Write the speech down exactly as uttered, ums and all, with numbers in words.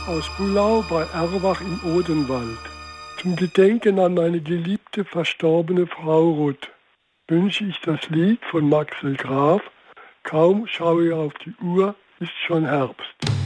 Aus Bullau bei Erwach im Odenwald. Zum Gedenken an meine geliebte verstorbene Frau Ruth wünsche ich das Lied von Maxel Graf. Kaum schaue ich auf die Uhr, ist schon Herbst.